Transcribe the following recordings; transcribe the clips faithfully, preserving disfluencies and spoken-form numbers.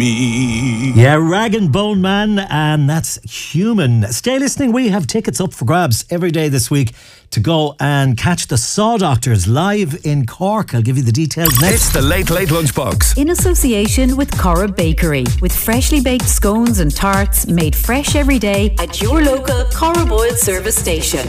me. Yeah, Rag and Bone Man, and that's Human. Stay listening, we have tickets up for grabs every day this week to go and catch the Saw Doctors live in Cork. I'll give you the details next. It's the Late Late Lunchbox. In association with Cora Bakery, with freshly baked scones and tarts made fresh every day at your local Cora Boyle service station.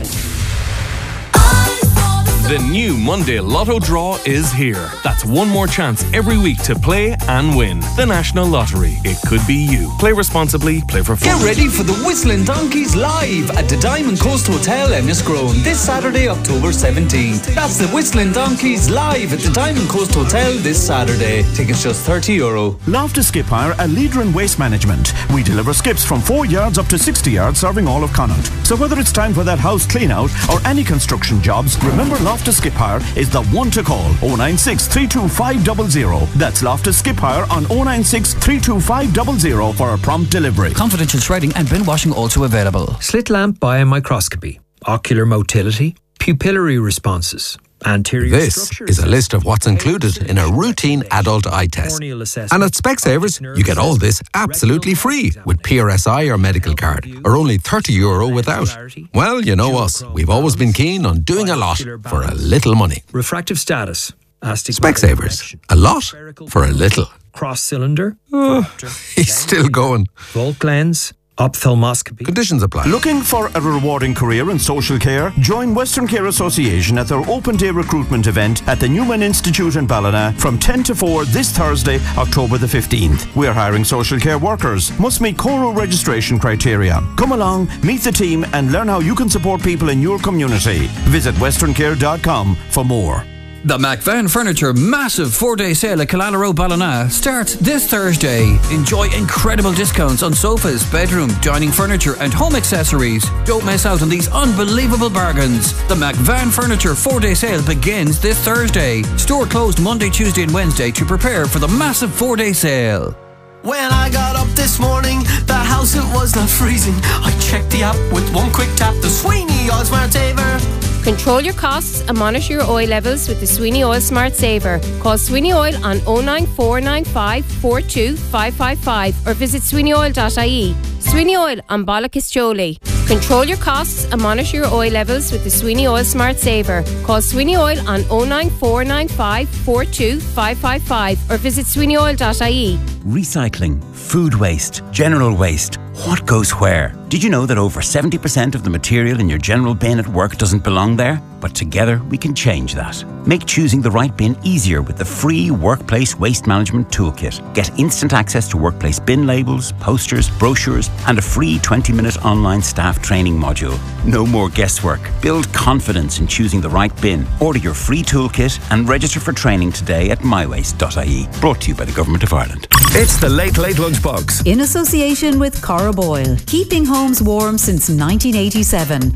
The new Monday Lotto draw is here. That's one more chance every week to play and win. The National Lottery. It could be you. Play responsibly, play for fun. Get ready for the Whistling Donkeys live at the Diamond Coast Hotel Enniscrone this Saturday, October seventeenth. That's the Whistling Donkeys live at the Diamond Coast Hotel this Saturday. Tickets just thirty euro. Loftus Skip Hire, a leader in waste management. We deliver skips from four yards up to sixty yards, serving all of Connaught. So whether it's time for that house clean out or any construction jobs, remember Loftus Skip Hire is the one to call. oh nine six, three two five zero zero. That's Loftus Skip Hire on oh nine six, three two five zero zero for a prompt delivery. Confidential shredding and bin washing also available. Slit lamp biomicroscopy, ocular motility, pupillary responses. Anterior this is a list of what's included in a routine adult eye test. And at Specsavers, you get all this absolutely free with P R S I or medical card, or only thirty euro without. Well, you know us. We've always been keen on doing a lot for a little money. Refractive status. Specsavers. A lot for a little. Cross cylinder. Oh, he's still going. Volt lens. Ophthalmoscopy. Conditions apply. Looking for a rewarding career in social care? Join Western Care Association at their open day recruitment event at the Newman Institute in Ballina from ten to four this Thursday, October the fifteenth. We're hiring social care workers. Must meet Coro registration criteria. Come along, meet the team and learn how you can support people in your community. Visit western care dot com for more. The McVan Furniture massive four-day sale at Killala Ballina starts this Thursday. Enjoy incredible discounts on sofas, bedroom, dining furniture and home accessories. Don't miss out on these unbelievable bargains. The McVan Furniture four-day sale begins this Thursday. Store closed Monday, Tuesday and Wednesday to prepare for the massive four-day sale. When I got up this morning, the house it was not freezing. I checked the app with one quick tap, the Sweeney Oil Smart Saver. Control your costs and monitor your oil levels with the Sweeney Oil Smart Saver. Call Sweeney Oil on oh nine four nine five, four two five five five or visit sweeney oil dot I E. Sweeney Oil on Ballacastoli. Control your costs and monitor your oil levels with the Sweeney Oil Smart Saver. Call Sweeney Oil on oh nine four nine five, four two five five five or visit sweeney oil dot I E. Recycling, food waste, general waste. What goes where? Did you know that over seventy percent of the material in your general bin at work doesn't belong there? But together we can change that. Make choosing the right bin easier with the free Workplace Waste Management Toolkit. Get instant access to workplace bin labels, posters, brochures, and a free twenty minute online staff training module. No more guesswork. Build confidence in choosing the right bin. Order your free toolkit and register for training today at my waste dot I E. Brought to you by the Government of Ireland. It's the Late Late Lunchbox. In association with Cora Boyle, keeping homes warm since nineteen eighty-seven.